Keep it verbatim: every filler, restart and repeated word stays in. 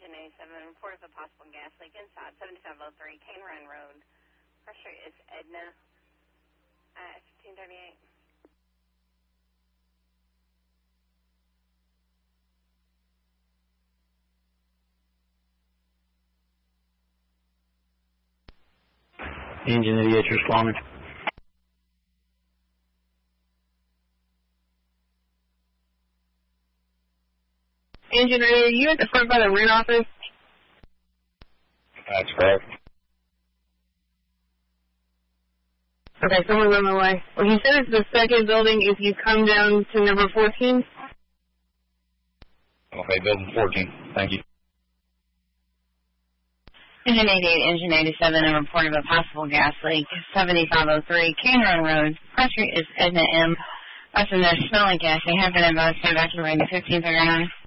Engine eighty-seven, report of a possible gas leak inside seventy-five oh three Cane Run Road. Pressure is Edna at fifteen thirty-eight. Engine eighty-eight, you're responding. Engine eighty-eight, are you at the front by the rent office? That's correct. Okay, someone's on the way. Well, he said it's the second building if you come down to number fourteen. Okay, building fourteen. Thank you. Engine eighty-eight, Engine eighty-seven, a report of a possible gas leak, seventy-five oh three Cane Run Road. Pressure is Edna M. That's in there smelling gas. They have been advised to evacuate at fifteen thirty-nine.